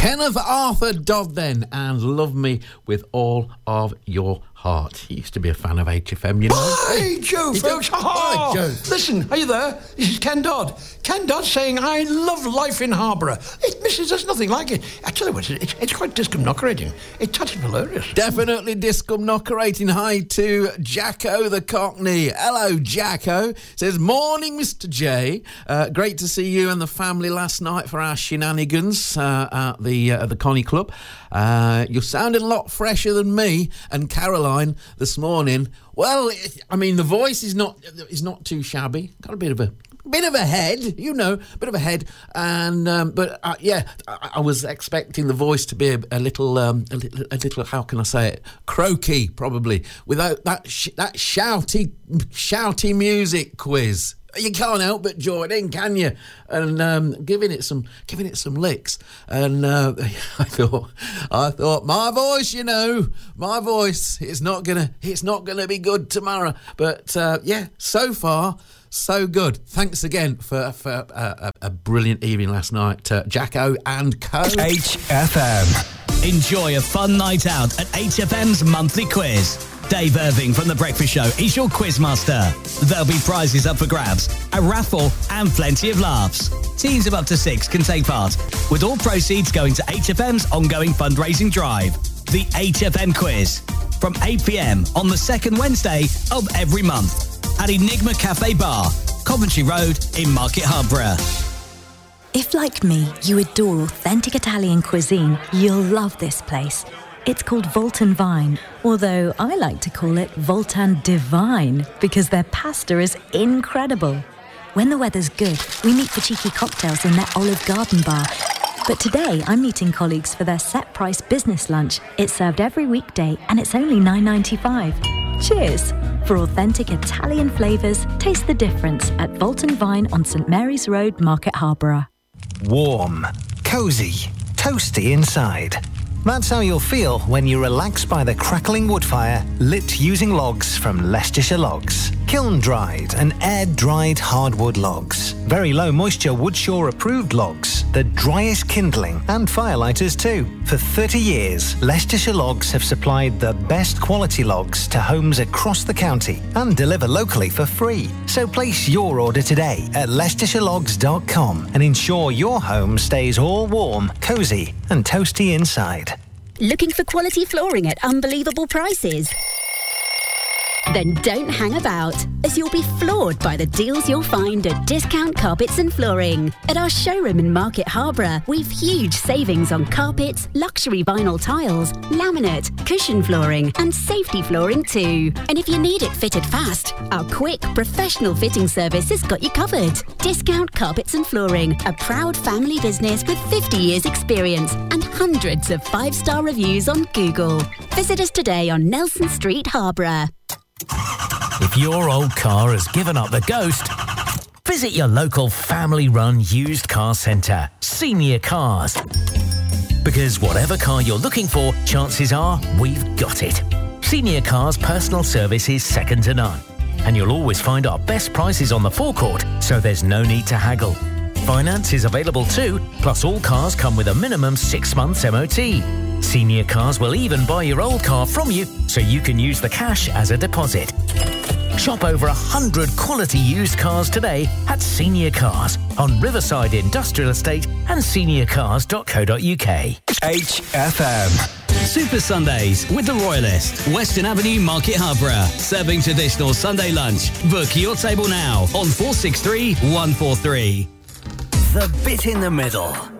Kenneth Arthur Dodd then, and Love Me With All of Your Heart. He used to be a fan of HFM, you know. Hey, Joe, folks. Hi, Joe. Listen, are you there? This is Ken Dodd. Ken Dodd saying, I love life in Harborough. There's nothing like it. I tell you what, it's quite discombobulating. It's totally hilarious. Definitely discombobulating. Hi to Jacko the Cockney. Hello, Jacko. Says, morning, Mr. J. Great to see you and the family last night for our shenanigans at the Connie Club. You're sounding a lot fresher than me and Caroline this morning. Well, I mean, the voice is not too shabby. Got a bit of a head, you know, bit of a head, and I was expecting the voice to be a little, how can I say it, croaky, probably, without that shouty music quiz. You can't help but join in, can you? And giving it some licks. And I thought my voice, you know, it's not gonna be good tomorrow. But so far, so good. Thanks again for a brilliant evening last night, Jacko and co. HFM. Enjoy a fun night out at HFM's monthly quiz. Dave Irving from The Breakfast Show is your quizmaster. There'll be prizes up for grabs, a raffle and plenty of laughs. Teams of up to 6 can take part, with all proceeds going to HFM's ongoing fundraising drive. The HFM Quiz, from 8 p.m. on the second Wednesday of every month at Enigma Cafe Bar, Coventry Road in Market Harborough. If, like me, you adore authentic Italian cuisine, you'll love this place. It's called Voltan Vine, although I like to call it Voltan Divine because their pasta is incredible. When the weather's good, we meet for cheeky cocktails in their Olive Garden bar. But today, I'm meeting colleagues for their set-price business lunch. It's served every weekday and it's only $9.95. Cheers! For authentic Italian flavours, taste the difference at Voltan Vine on St Mary's Road, Market Harborough. Warm, cosy, toasty inside. That's how you'll feel when you relax by the crackling wood fire lit using logs from Leicestershire Logs. Kiln-dried and air-dried hardwood logs. Very low moisture Woodshaw approved logs. The driest kindling and firelighters too. For 30 years, Leicestershire Logs have supplied the best quality logs to homes across the county and deliver locally for free. So place your order today at LeicesterShireLogs.com and ensure your home stays all warm, cosy and toasty inside. Looking for quality flooring at unbelievable prices? Then don't hang about, as you'll be floored by the deals you'll find at Discount Carpets and Flooring. At our showroom in Market Harborough, we've huge savings on carpets, luxury vinyl tiles, laminate, cushion flooring and safety flooring too. And if you need it fitted fast, our quick, professional fitting service has got you covered. Discount Carpets and Flooring, a proud family business with 50 years experience and hundreds of 5-star reviews on Google. Visit us today on Nelson Street, Harborough. If your old car has given up the ghost, visit your local family-run used car centre, Senior Cars. Because whatever car you're looking for, chances are we've got it. Senior Cars' personal service is second to none. And you'll always find our best prices on the forecourt, so there's no need to haggle. Finance is available too, plus all cars come with a minimum 6 months MOT. Senior Cars will even buy your old car from you, so you can use the cash as a deposit. Shop over 100 quality used cars today at Senior Cars on Riverside Industrial Estate and seniorcars.co.uk. HFM. Super Sundays with the Royalist, Western Avenue, Market Harborough. Serving traditional Sunday lunch. Book your table now on 463 143. The Bit in the Middle